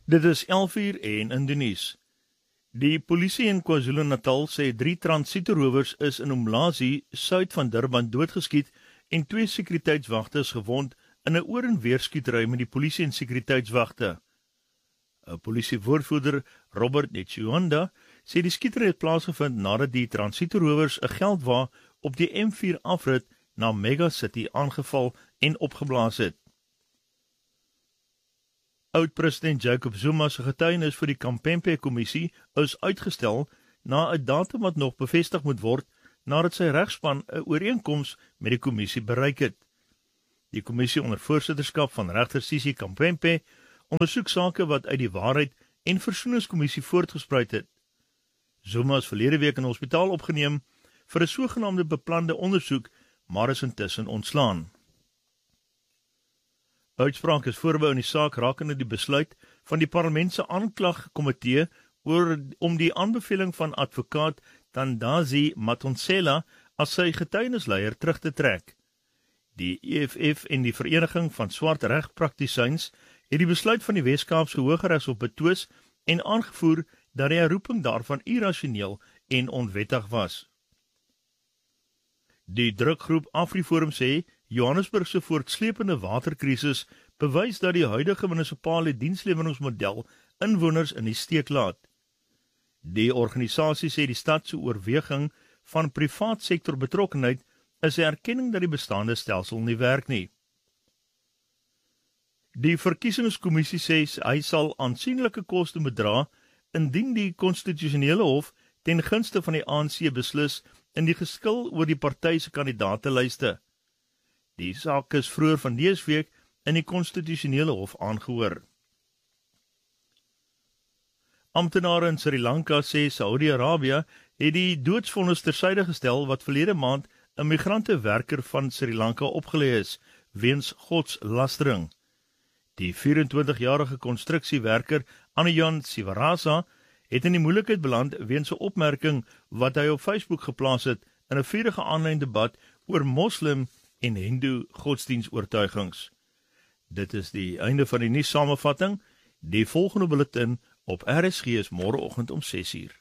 Dit is 11:00 en in die nuus. Die polisie in KwaZulu-Natal sê 3 transitoerowers is in Umlazi, suid van Durban, doodgeskiet en 2 sekuriteitswagters gewond in 'n oor- en weerskietery met die polisie en sekuriteitswagte. 'n Polisiewoordvoerder, Robert Netshiyanda, sê die skietery het plaasgevind nadat die transitoerowers 'n geldwa op die M4 afrit na Mega City aangeval en opgeblaas het. Oud-president Jacob Zuma se getuienis vir die Khampepe-kommissie is uitgestel na 'n datum wat nog bevestig moet word nadat sy regspan 'n ooreenkoms met die kommissie bereik het. Die kommissie onder voorsitterskap van regter Sisi Khampepe ondersoek sake wat uit die Waarheid en Versoeningskommissie voortgespruit het. Zuma is verlede week in hospitaal opgeneem vir 'n sogenaamde beplande ondersoek, maar is intussen ontslaan. Uitspraak is voorbehou in die saak rakende die besluit van die parlement se aanklagkomitee om die aanbeveling van advokaat Tandazi Matonsela as sy getuienisleier terug te trek. Die EFF en die Vereniging van Swart Regpraktisyns het die besluit van die Wes-Kaapse Hooggeregshof betwis en aangevoer dat die herroeping daarvan irrasioneel en onwettig was. Die drukgroep AfriForum sê Johannesburg se voortsleepende waterkrisis bewys dat die huidige munisipale diensleweringsmodel inwoners in die steek laat. Die organisasie sê die stad se oorweging van privaat sektor betrokkenheid is 'n erkenning dat die bestaande stelsel nie werk nie. Die verkiesingskommissie sê hy sal aansienlike koste bedra indien die konstitusionele hof ten gunste van die ANC beslis in die geskil oor die party se kandidaatelyste. Die saak is vroeër van dese week in die konstitusionele hof aangehoor. Amptenare in Sri Lanka sê Saudi-Arabië het die doodsvonnis tersyde gestel wat verlede maand 'n migrantewerker van Sri Lanka opgelê is weens godslastering. Die 24-jarige konstruksiewerker Anayan Sivarasa het in die moeilikheid beland weens 'n opmerking wat hy op Facebook geplaas het in 'n vurige aanlyn debat oor moslim en hindoe godsdienstoortuigings. Dit is die einde van die nuussamevatting. Die volgende bulletin op RSG is môreoggend om 6:00.